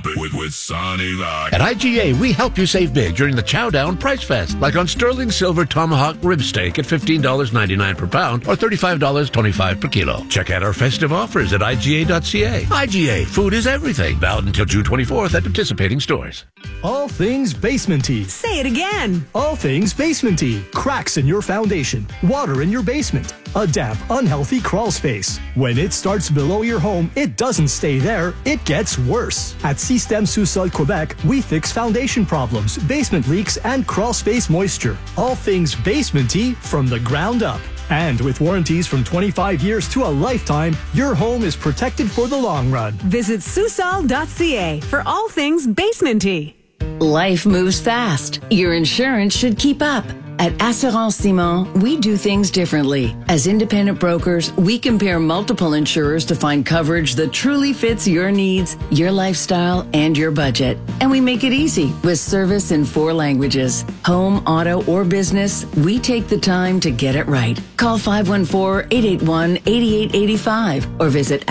with Sonny Vac. At IGA, we help you save big during the Chow Down Price Fest, like on Sterling Silver Tomahawk Rib Steak at $15.99 per pound or $35.25 per kilo. Check out our festive offers at IGA.ca. IGA, food is everything. Valid until June 24th at participating stores. All things basement-y. Say it again. All things basement-y. Cracks in your foundation. Water in your basement. A damp, unhealthy crawl space. When it starts below your home, it doesn't stay there. It gets worse. At Système Sous-Sol Quebec, we fix foundation problems, basement leaks, and crawl space moisture. All things basement-y from the ground up. And with warranties from 25 years to a lifetime, your home is protected for the long run. Visit Susol.ca for all things basement-y. Life moves fast. Your insurance should keep up. At Assurance Simon, we do things differently. As independent brokers, we compare multiple insurers to find coverage that truly fits your needs, your lifestyle, and your budget. And we make it easy with service in 4 languages. Home, auto, or business, we take the time to get it right. Call 514-881-8885 or visit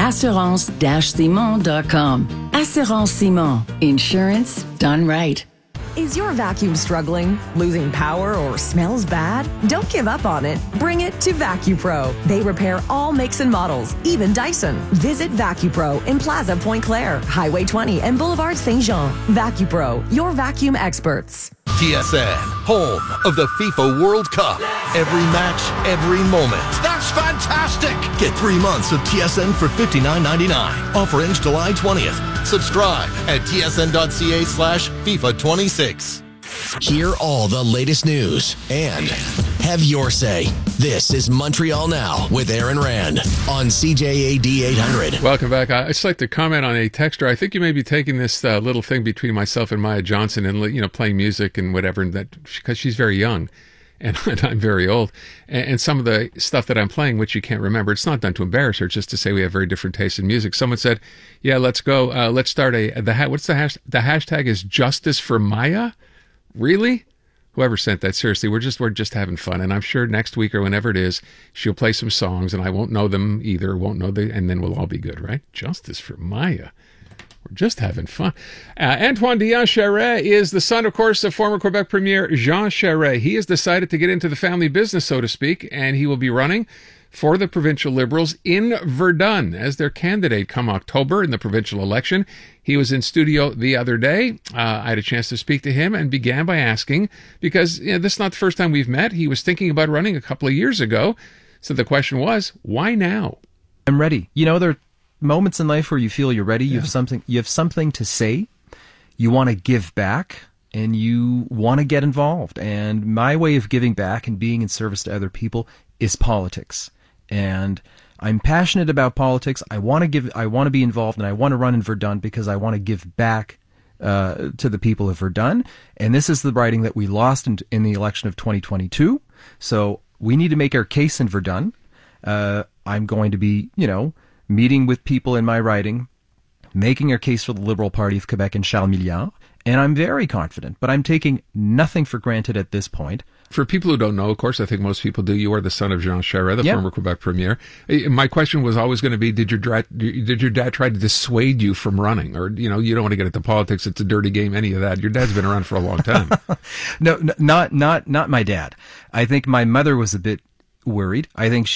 assurance-simon.com. Assurance Simon. Insurance done right. Is your vacuum struggling, losing power, or smells bad? Don't give up on it. Bring it to VacuPro. They repair all makes and models, even Dyson. Visit VacuPro in Plaza Pointe Claire, Highway 20, and Boulevard Saint-Jean. VacuPro, your vacuum experts. TSN, home of the FIFA World Cup. Every match, every moment. That's fantastic! Get 3 months of TSN for $59.99. Offer ends July 20th. Subscribe at tsn.ca/FIFA26. Hear all the latest news and have your say. This is Montreal Now with Aaron Rand on CJAD 800. Welcome back. I'd just like to comment on a texter. I think you may be taking this little thing between myself and Maya Johnson and playing music and whatever, and that because she's very young. And I'm very old. And some of the stuff that I'm playing, which you can't remember, it's not done to embarrass her. It's just to say we have very different tastes in music. Someone said, yeah, let's go. Let's start what's the hashtag? The hashtag is Justice for Maya? Really? Whoever sent that, seriously, we're just having fun. And I'm sure next week or whenever it is, she'll play some songs and I won't know them either, and then we'll all be good, right? Justice for Maya. We're just having fun. Antoine Dion Charest is the son, of course, of former Quebec Premier Jean Charest. He has decided to get into the family business, so to speak, and he will be running for the provincial Liberals in Verdun as their candidate come October in the provincial election. He was in studio the other day. I had a chance to speak to him and began by asking, because this is not the first time we've met. He was thinking about running a couple of years ago. So the question was, why now? I'm ready. There are moments in life where you feel you're ready. You have something to say. You want to give back and you want to get involved. And my way of giving back and being in service to other people is politics. And I'm passionate about politics. I want to be involved, and I want to run in Verdun because I want to give back to the people of Verdun. And this is the riding that we lost in the election of 2022. So we need to make our case in Verdun. I'm going to be, meeting with people in my riding, making our case for the Liberal Party of Quebec and Charles Milliard, and I'm very confident, but I'm taking nothing for granted at this point. For people who don't know, of course, I think most people do, you are the son of Jean Charest, the former Quebec Premier. My question was always going to be, did your dad try to dissuade you from running? Or, you don't want to get into politics, it's a dirty game, any of that. Your dad's been around for a long time. No, not my dad. I think my mother was a bit worried. I think